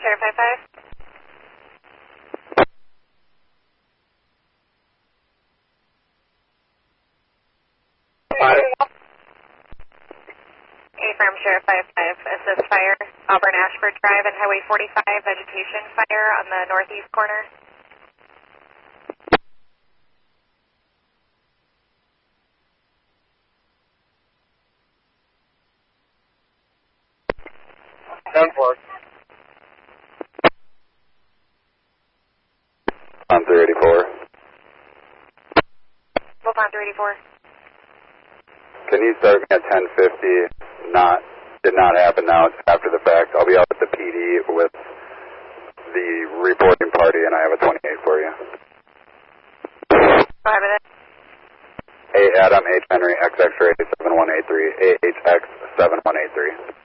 Sheriff 55. Affirm, Sheriff 55. Assist fire, Auburn Ashford Drive and Highway 45, vegetation fire on the northeast corner. On 384. Wolf on 384. Can you start me at 1050? Did not happen now. It's after the fact. I'll be out at the PD with the reporting party, and I have a 28 for you. Go ahead with it. A Adam H Henry XX Ray 7183 AHX 7183.